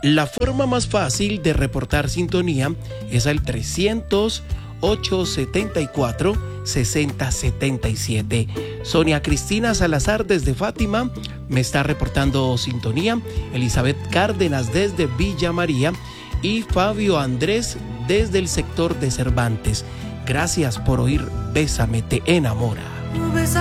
La forma más fácil de reportar sintonía es al 300-874-6077. Sonia Cristina Salazar desde Fátima me está reportando sintonía. Elizabeth Cárdenas desde Villa María y Fabio Andrés desde el sector de Cervantes. Gracias por oír Bésame te enamora.